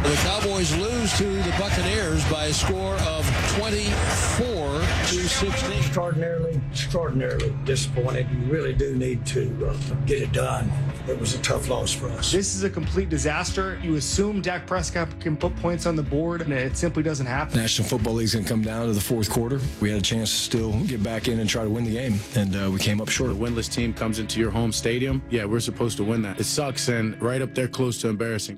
The Cowboys lose to the Buccaneers by a score of 24-16. Extraordinarily disappointed. You really do need to get it done. It was a tough loss for us. This is a complete disaster. You assume Dak Prescott can put points on the board, and it simply doesn't happen. National Football League's going to come down to the fourth quarter. We had a chance to still get back in and try to win the game, and we came up short. A winless team comes into your home stadium. Yeah, we're supposed to win that. It sucks, and right up there close to embarrassing.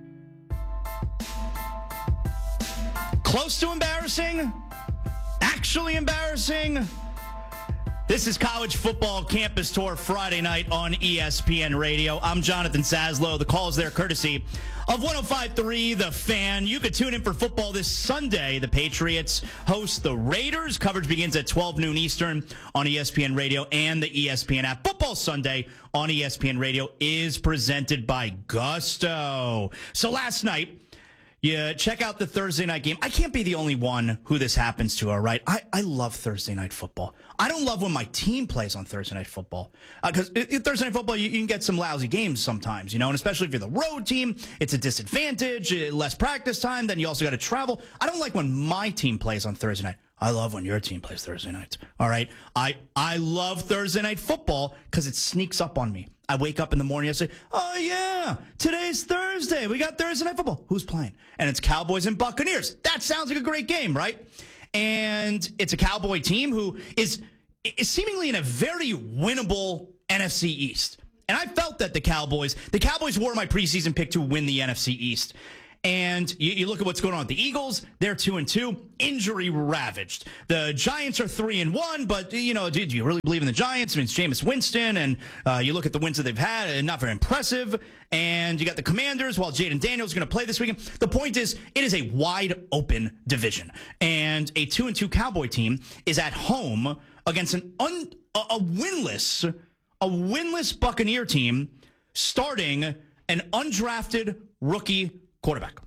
Close to embarrassing? Actually embarrassing? This is College Football Campus Tour Friday night on ESPN Radio. I'm Jonathan Saslow. The call is there courtesy of 105.3 The Fan. You could tune in for football this Sunday. The Patriots host the Raiders. Coverage begins at 12 noon Eastern on ESPN Radio and the ESPN app. Football Sunday on ESPN Radio is presented by Gusto. So last night, you check out the Thursday night game. I can't be the only one who this happens to, all right? I love Thursday night football. I don't love when my team plays on Thursday night football. Because Thursday night football, you can get some lousy games sometimes, you know, and especially if you're the road team, it's a disadvantage, less practice time, then you also got to travel. I don't like when my team plays on Thursday night. I love when your team plays Thursday nights, all right? I love Thursday night football because it sneaks up on me. I wake up in the morning, I say, oh, yeah, today's Thursday. We got Thursday night football. Who's playing? And it's Cowboys and Buccaneers. That sounds like a great game, right? And it's a Cowboy team who is seemingly in a very winnable NFC East. And I felt that the Cowboys were my preseason pick to win the NFC East. And you look at what's going on with the Eagles, they're 2-2, injury ravaged. The Giants are 3-1, but, you know, do you really believe in the Giants? I mean, it's Jameis Winston, and you look at the wins that they've had, and not very impressive. And you got the Commanders, while Jaden Daniels is going to play this weekend. The point is, it is a wide open division. And a 2-2 Cowboy team is at home against a winless Buccaneer team starting an undrafted rookie quarterback.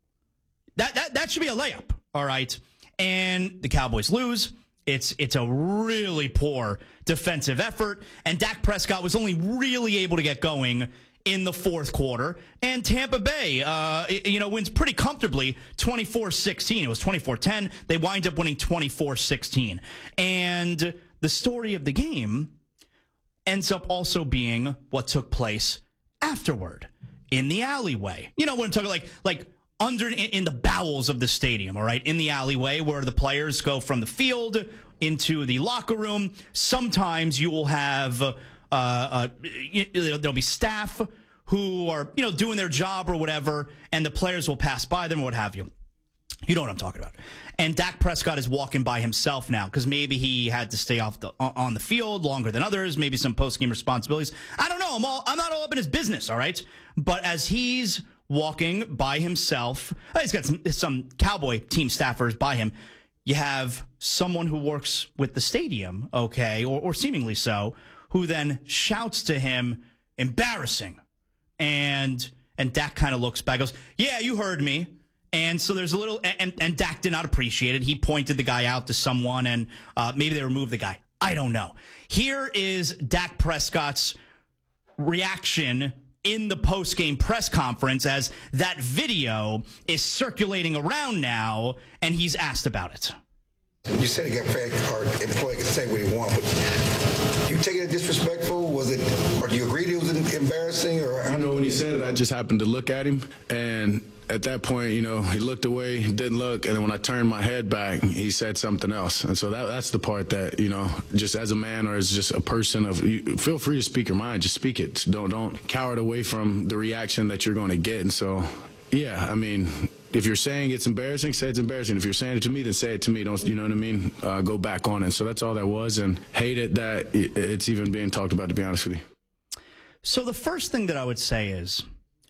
That should be a layup, all right? And the Cowboys lose. It's a really poor defensive effort, and Dak Prescott was only really able to get going in the fourth quarter. And Tampa Bay, wins pretty comfortably 24-16. It was 24-10. They wind up winning 24-16. And the story of the game ends up also being what took place afterward. In the alleyway. You know what I'm talking like under in the bowels of the stadium, all right? In the alleyway where the players go from the field into the locker room. Sometimes you will have there'll be staff who are, doing their job or whatever, and the players will pass by them or what have you. You know what I'm talking about. And Dak Prescott is walking by himself now because maybe he had to stay on the field longer than others, maybe some post-game responsibilities. I don't know. I'm not all up in his business, all right? But as he's walking by himself, he's got some Cowboy team staffers by him. You have someone who works with the stadium, okay, or seemingly so, who then shouts to him, embarrassing. And Dak kind of looks back, goes, yeah, you heard me. And so there's a little, and Dak did not appreciate it. He pointed the guy out to someone, and maybe they removed the guy. I don't know. Here is Dak Prescott's reaction in the post-game press conference as that video is circulating around now, and he's asked about it. You said it got fair, or employee can say what he wants, but you take it disrespectful? Was it, or do you agree it was embarrassing? Or I know when he said it, I just happened to look at him, and at that point, he looked away, didn't look, and then when I turned my head back, he said something else. And so that's the part that, just as a man or as just a person feel free to speak your mind, just speak it. Don't cower away from the reaction that you're going to get. And so, yeah, I mean, if you're saying it's embarrassing, say it's embarrassing. If you're saying it to me, then say it to me. Don't, you know what I mean? Go back on it. So that's all that was, and hate it that it's even being talked about, to be honest with you. So the first thing that I would say is,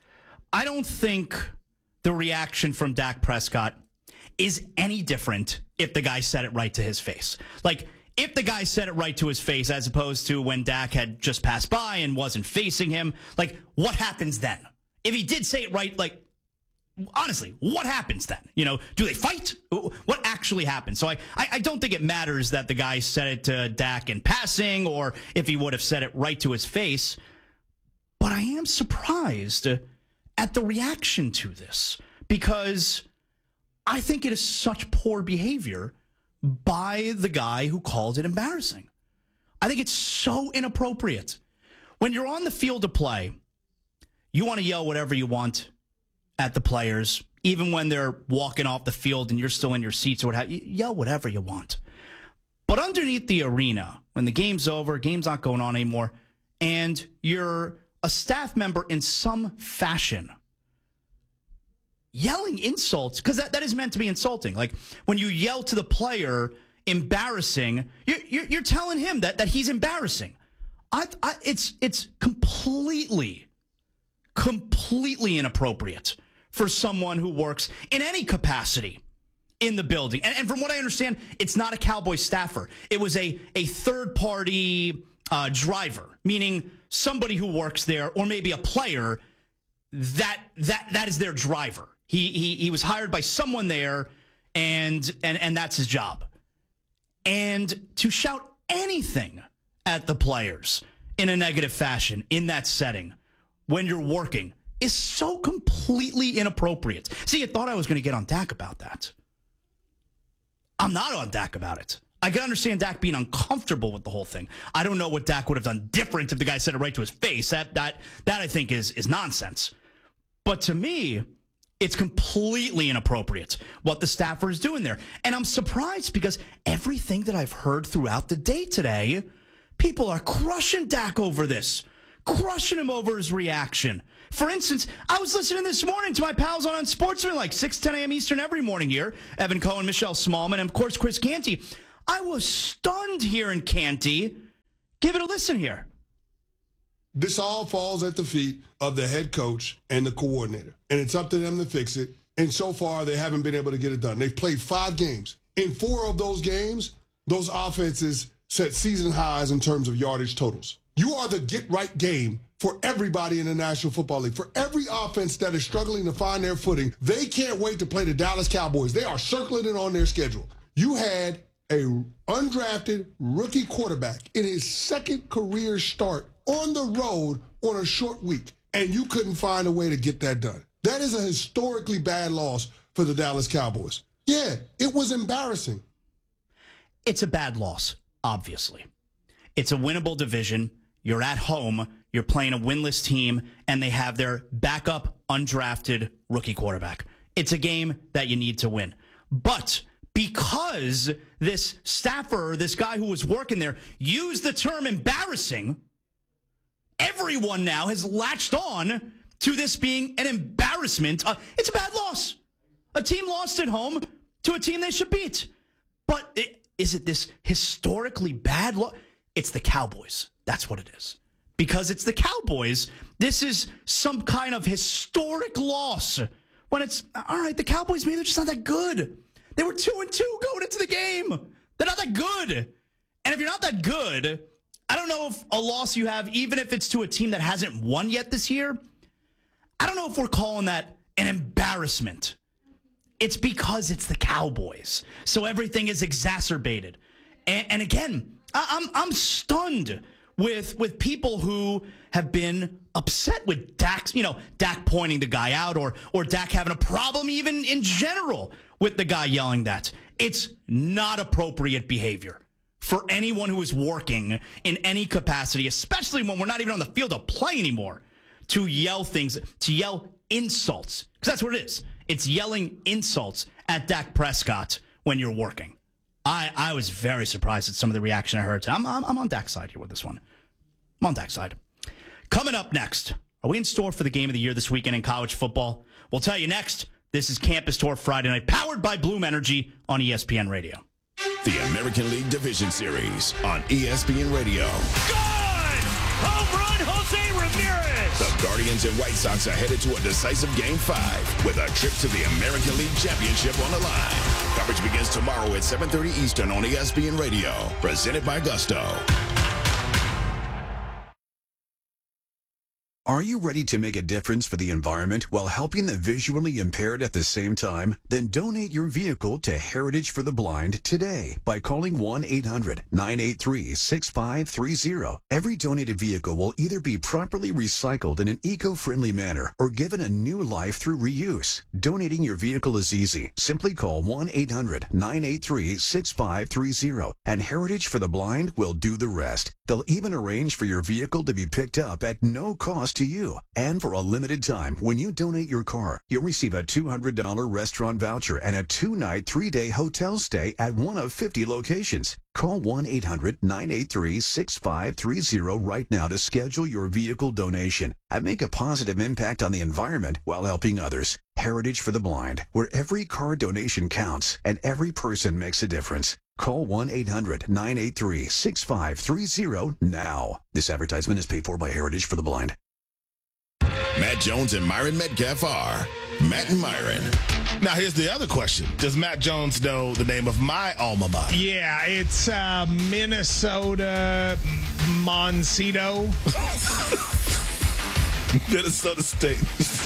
I don't think the reaction from Dak Prescott is any different if the guy said it right to his face. Like, if the guy said it right to his face as opposed to when Dak had just passed by and wasn't facing him, like, what happens then? If he did say it right, like, honestly, what happens then? Do they fight? What actually happens? So I don't think it matters that the guy said it to Dak in passing or if he would have said it right to his face. But I am surprised at the reaction to this because I think it is such poor behavior by the guy who called it embarrassing. I think it's so inappropriate. When you're on the field to play, you want to yell whatever you want at the players, even when they're walking off the field and you're still in your seats or what have you. Yell whatever you want. But underneath the arena, when the game's over, game's not going on anymore, and you're a staff member in some fashion, yelling insults, because that is meant to be insulting. Like when you yell to the player, embarrassing, you're telling him that he's embarrassing. It's completely inappropriate for someone who works in any capacity in the building. And from what I understand, it's not a Cowboy staffer. It was a third-party driver, meaning somebody who works there, or maybe a player that is their driver. He was hired by someone there, and that's his job. And to shout anything at the players in a negative fashion in that setting when you're working is so completely inappropriate. See, I thought I was going to get on Dak about that. I'm not on Dak about it. I can understand Dak being uncomfortable with the whole thing. I don't know what Dak would have done different if the guy said it right to his face. That I think is nonsense. But to me, it's completely inappropriate what the staffer is doing there. And I'm surprised because everything that I've heard throughout the day today, people are crushing Dak over this, crushing him over his reaction. For instance, I was listening this morning to my pals on Unsportsman, like 10 a.m. Eastern every morning here. Evan Cohen, Michelle Smallman, and of course, Chris Canty. I was stunned hearing Canty. Give it a listen here. This all falls at the feet of the head coach and the coordinator, and it's up to them to fix it. And so far, they haven't been able to get it done. They've played 5 games. In 4 of those games, those offenses set season highs in terms of yardage totals. You are the get-right game for everybody in the National Football League. For every offense that is struggling to find their footing, they can't wait to play the Dallas Cowboys. They are circling it on their schedule. You had a undrafted rookie quarterback in his second career start on the road on a short week, and you couldn't find a way to get that done. That is a historically bad loss for the Dallas Cowboys. Yeah, it was embarrassing. It's a bad loss, obviously. It's a winnable division. You're at home. You're playing a winless team, and they have their backup undrafted rookie quarterback. It's a game that you need to win. But because this staffer, this guy who was working there, used the term embarrassing, everyone now has latched on to this being an embarrassment. It's a bad loss. A team lost at home to a team they should beat. But is it this historically bad loss? It's the Cowboys. That's what it is. Because it's the Cowboys, this is some kind of historic loss. When it's, all right, the Cowboys, maybe they're just not that good. They were 2-2 going into the game. They're not that good. And if you're not that good, I don't know if a loss you have, even if it's to a team that hasn't won yet this year, I don't know if we're calling that an embarrassment. It's because it's the Cowboys. So everything is exacerbated. And again, I'm stunned with people who have been upset with Dak pointing the guy out or Dak having a problem even in general with the guy yelling that. It's not appropriate behavior for anyone who is working in any capacity, especially when we're not even on the field to play anymore, to yell things, to yell insults. Because that's what it is. It's yelling insults at Dak Prescott when you're working. I was very surprised at some of the reaction I heard. I'm on Dak's side here with this one. I'm on Dak's side. Coming up next, are we in store for the game of the year this weekend in college football? We'll tell you next. This is Campus Tour Friday Night, powered by Bloom Energy on ESPN Radio. The American League Division Series on ESPN Radio. Gone! Home run, Jose Ramirez! The Guardians and White Sox are headed to a decisive Game 5 with a trip to the American League Championship on the line. Coverage begins tomorrow at 7:30 Eastern on ESPN Radio. Presented by Gusto. Are you ready to make a difference for the environment while helping the visually impaired at the same time? Then donate your vehicle to Heritage for the Blind today by calling 1-800-983-6530. Every donated vehicle will either be properly recycled in an eco-friendly manner or given a new life through reuse. Donating your vehicle is easy. Simply call 1-800-983-6530 and Heritage for the Blind will do the rest. They'll even arrange for your vehicle to be picked up at no cost to you. And for a limited time, when you donate your car, you'll receive a $200 restaurant voucher and a 2-night, 3-day hotel stay at one of 50 locations. Call 1-800-983-6530 right now to schedule your vehicle donation and make a positive impact on the environment while helping others. Heritage for the Blind, where every car donation counts and every person makes a difference. Call 1-800-983-6530 now. This advertisement is paid for by Heritage for the Blind. Matt Jones and Myron Metcalf are Matt and Myron. Now, here's the other question. Does Matt Jones know the name of my alma mater? Yeah, it's Minnesota Moncito. Minnesota State.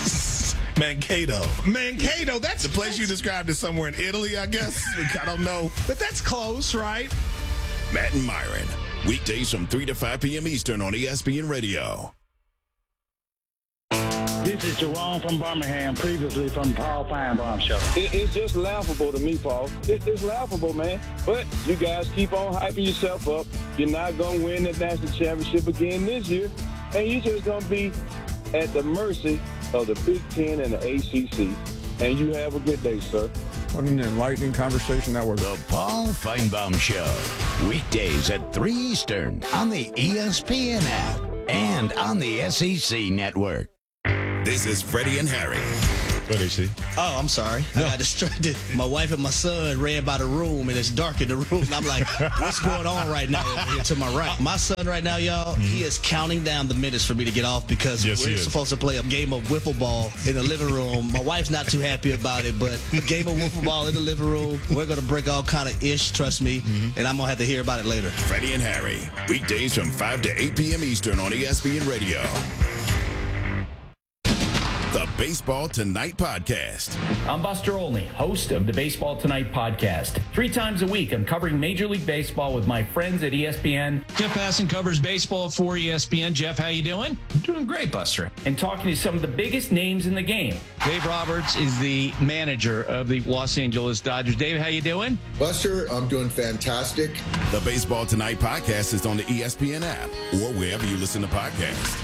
Mankato. That's the place you described as somewhere in Italy, I guess. I don't know. But that's close, right? Matt and Myron. Weekdays from 3 to 5 p.m. Eastern on ESPN Radio. This is Jerome from Birmingham, previously from the Paul Feinbaum Show. It's just laughable to me, Paul. It's laughable, man. But you guys keep on hyping yourself up. You're not going to win the national championship again this year. And you're just going to be at the mercy of the Big Ten and the ACC. And you have a good day, sir. What an enlightening conversation that was. The Paul Feinbaum Show. Weekdays at 3 Eastern on the ESPN app and on the SEC network. This is Freddie and Harry. What is she? Oh, I'm sorry. I got distracted. My wife and my son ran by the room, and it's dark in the room. And I'm like, what's going on right now over here to my right? My son right now, y'all, he is counting down the minutes for me to get off because we're supposed to play a game of wiffle ball in the living room. My wife's not too happy about it, but a game of wiffle ball in the living room, we're going to break all kind of ish, trust me, and I'm going to have to hear about it later. Freddie and Harry. Weekdays from 5 to 8 p.m. Eastern on ESPN Radio. The Baseball Tonight Podcast. I'm Buster Olney, host of the Baseball Tonight Podcast. 3 times a week, I'm covering Major League Baseball with my friends at ESPN. Jeff Passan covers baseball for ESPN. Jeff, how you doing? I'm doing great, Buster. And talking to some of the biggest names in the game. Dave Roberts is the manager of the Los Angeles Dodgers. Dave, how you doing? Buster, I'm doing fantastic. The Baseball Tonight Podcast is on the ESPN app or wherever you listen to podcasts.